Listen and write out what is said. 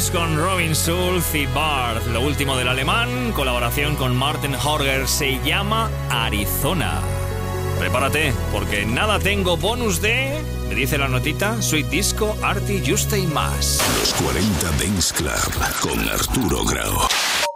Con Robin Schulz y Bart, lo último del alemán, colaboración con Martin Horger, se llama Arizona. Prepárate, porque nada tengo bonus de, me dice la notita, Sweet Disco, Arty, Juste y más. Los 40 Dance Club con Arturo Grau.